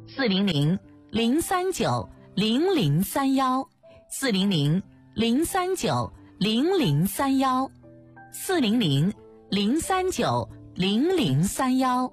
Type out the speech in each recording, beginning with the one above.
400-039-0031，400-039-0031。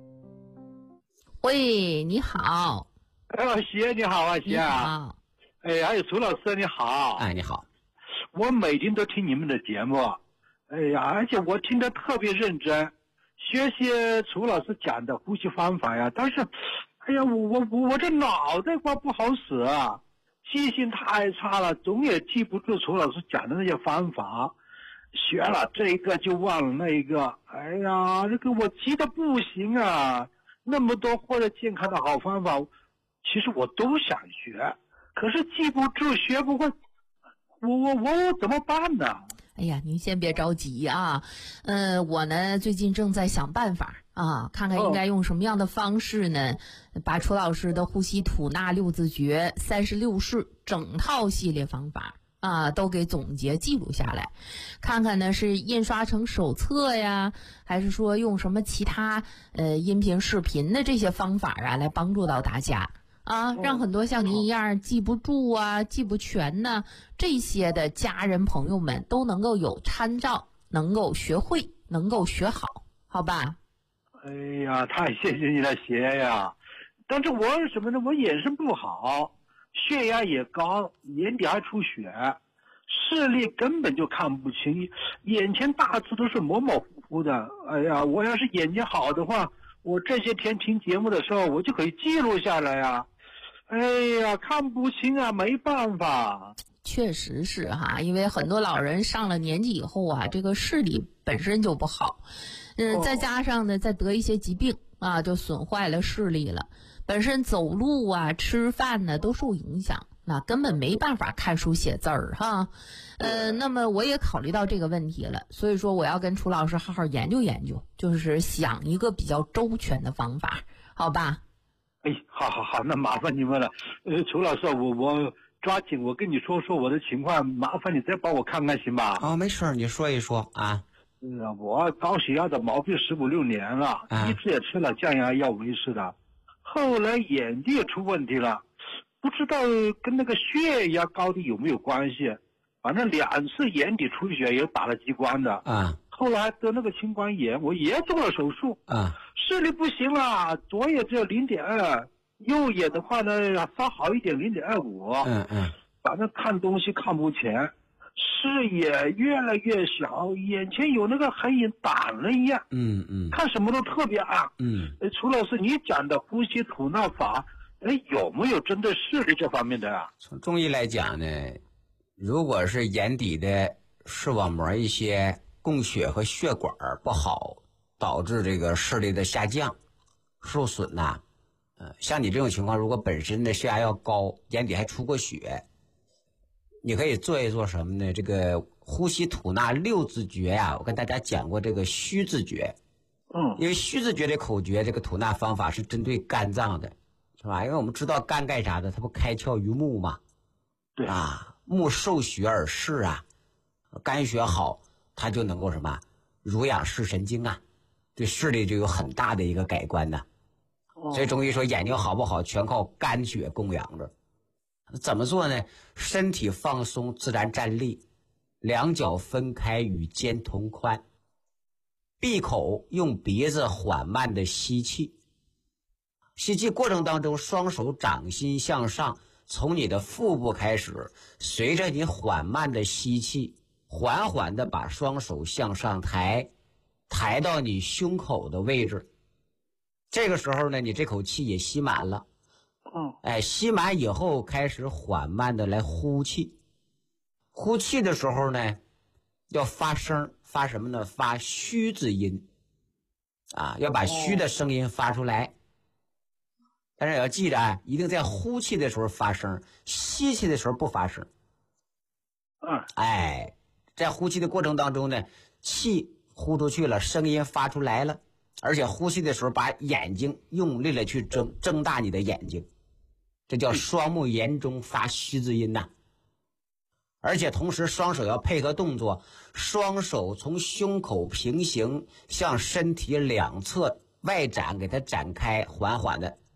喂，你好。 谢你好啊，谢啊。 还有楚老师你好。 你好。 我每天都听你们的节目，而且我听得特别认真，学习楚老师讲的呼吸方法呀。但是，我这脑袋瓜不好使啊，记性太差了，总也记不住楚老师讲的那些方法，学了这个就忘了那个。这个我记得不行啊，那么多获得健康的好方法，其实我都想学，可是记不住，学不会。我怎么办呢？ 哎呀，您先别着急啊，我呢最近正在想办法啊，看看应该用什么样的方式呢，把楚老师的呼吸吐纳六字诀、36式整套系列方法啊都给总结记录下来，看看呢是印刷成手册呀，还是说用什么其他音频视频的这些方法啊来帮助到大家。让很多像您一样记不住啊、记不全呢，这些的家人朋友们都能够有参照，能够学会，能够学好，好吧？ 哎呀，太谢谢你了，谢呀！但是我什么呢？我眼神不好，血压也高，眼底还出血，视力根本就看不清，眼前大字都是模模糊糊的。我要是眼睛好的话，我这些天听节目的时候，我就可以记录下来呀。看不清啊，没办法。 确实是哈，因为很多老人上了年纪以后啊，这个视力本身就不好，再加上呢，再得一些疾病啊，就损坏了视力了。本身走路啊、吃饭呢都受影响，那根本没办法看书写字儿哈。那么我也考虑到这个问题了，所以说我要跟楚老师好好研究研究，就是想一个比较周全的方法，好吧？ 好，那麻烦你们了。楚老师，我抓紧，我跟你说我的情况，麻烦你再帮我看看行吧？ 没事，你说一说啊。 我高血压的毛病15、16年了，一直也吃了降压药维持的，后来眼睛也出问题了，不知道跟那个血压高低有没有关系，反正2次眼底出血也打了激光的后来得那个青光眼，我也做了手术视力不行了，左眼只有0.2，右眼的话呢稍好一点0.25，反正看东西看不前，视野越来越小，眼前有那个黑影挡了一样，看什么都特别暗。楚老师，你讲的呼吸吐纳法，有没有针对视力这方面的啊？ 从中医来讲呢，如果是眼底的视网膜一些供血和血管不好，导致这个视力的下降、受损呐，像你这种情况，如果本身的血压要高，眼底还出过血，你可以做一做什么呢？这个呼吸吐纳六字诀呀，我跟大家讲过这个虚字诀。因为虚字诀这口诀，这个吐纳方法是针对肝脏的，是吧？因为我们知道肝干啥的，它不开窍于目吗？ 对目受血而视啊，肝血好，它就能够什么濡养视神经啊，对视力就有很大的一个改观的。所以中医说眼睛好不好，全靠肝血供养着。怎么做呢？身体放松，自然站立，两脚分开与肩同宽，闭口用鼻子缓慢的吸气。吸气过程当中，双手掌心向上，从你的腹部开始，随着你缓慢的吸气，缓缓的把双手向上抬，抬到你胸口的位置。这个时候呢，你这口气也吸满了。吸满以后开始缓慢的来呼气。呼气的时候呢，要发声，发什么呢？发虚字音要把虚的声音发出来。但是也要记着一定在呼气的时候发声，吸气的时候不发声。在呼气的过程当中呢，气呼出去了，声音发出来了，而且呼气的时候把眼睛用力了去睁大你的眼睛，这叫双目言中发虚字音而且同时双手要配合动作，双手从胸口平行向身体两侧外展，给它展开，缓缓的